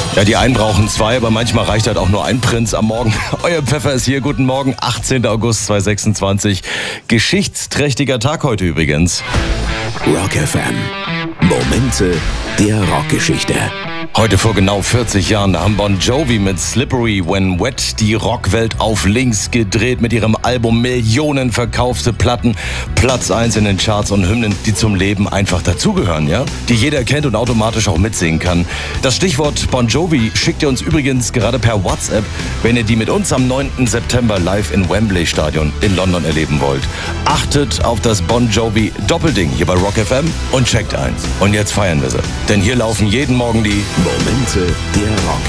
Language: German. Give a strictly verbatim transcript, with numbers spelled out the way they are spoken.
Ja, die einen brauchen zwei, aber manchmal reicht halt auch nur ein Prinz am Morgen. Euer Pfeffer ist hier. Guten Morgen, achtzehnter August zweitausendsechsundzwanzig. Geschichtsträchtiger Tag heute übrigens. Rock F M. Momente der Rockgeschichte. Heute vor genau vierzig Jahren haben Bon Jovi mit Slippery When Wet die Rockwelt auf links gedreht mit ihrem Album Millionen verkaufte Platten, Platz eins in den Charts und Hymnen, die zum Leben einfach dazugehören, ja? Die jeder kennt und automatisch auch mitsingen kann. Das Stichwort Bon Jovi schickt ihr uns übrigens gerade per WhatsApp, wenn ihr die mit uns am neunten September live in Wembley Stadion in London erleben wollt. Achtet auf das Bon Jovi Doppelding hier bei Rock F M und checkt eins. Und jetzt feiern wir sie. Denn hier laufen jeden Morgen die Momente der Rockgeschichte.